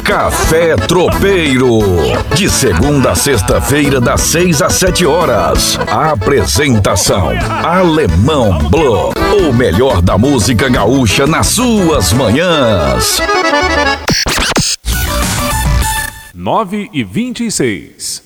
Café Tropeiro. De segunda a sexta-feira, das 6 às 7 horas. Apresentação: Alemão Blue. O melhor da música gaúcha nas suas manhãs. 9h26.